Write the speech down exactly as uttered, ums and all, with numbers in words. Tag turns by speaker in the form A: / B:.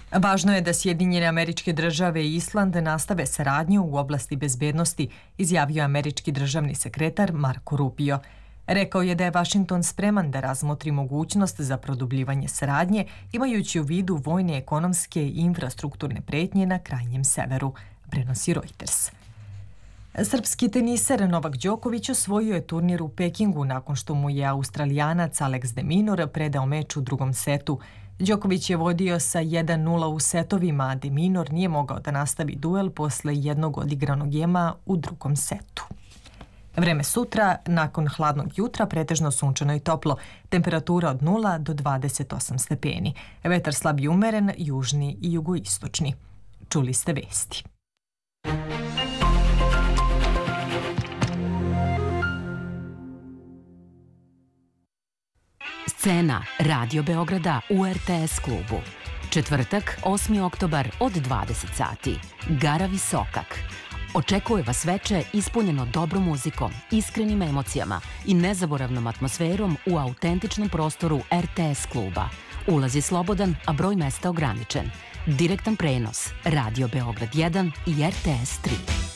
A: Važno je da Sjedinjene Američke Države i Island nastave saradnju u oblasti bezbednosti, izjavio američki državni sekretar Marco Rubio. Rekao je da je Vašington spreman da razmotri mogućnost za produbljivanje saradnje, imajući u vidu vojne, ekonomske i infrastrukturne pretnje na krajnjem severu, prenosi Reuters. Srpski teniser Novak Đoković osvojio je turnir u Pekingu nakon što mu je Australijanac Alex de Minaur predao meč u drugom setu. Đoković je vodio sa jedan nula u setovima, a de Minaur nije mogao da nastavi duel posle jednog odigranog gema u drugom setu. Vreme sutra, nakon hladnog jutra, pretežno sunčano i toplo, temperatura od nula do dvadeset osam stepeni. Vetar slab i umeren, južni i jugoistočni. Čuli ste vesti.
B: Scena Radio Beograda u R T S klubu. Četvrtak, osmi oktobar od dvadeset sati. Gara Visokak. Očekuje vas veče ispunjeno dobrom muzikom, iskrenim emocijama i nezaboravnom atmosferom u autentičnom prostoru R T S kluba. Ulaz je slobodan, a broj mesta ograničen. Direktan prenos Radio Beograd jedan i R T S tri.